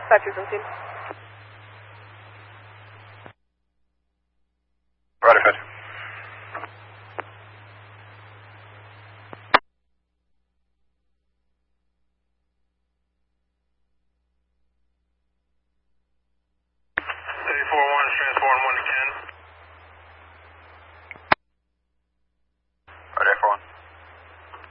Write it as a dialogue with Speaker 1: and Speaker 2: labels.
Speaker 1: 发指中心。
Speaker 2: Roger, Fetch. Transport 1 to